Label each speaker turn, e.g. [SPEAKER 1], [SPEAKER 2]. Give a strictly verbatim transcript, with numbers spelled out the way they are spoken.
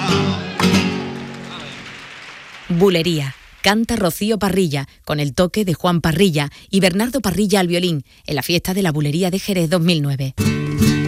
[SPEAKER 1] Bulería. Canta Rocío Parrilla, con el toque de Juan Parrilla y Bernardo Parrilla al violín, en la fiesta de la Bulería de Jerez dos mil nueve.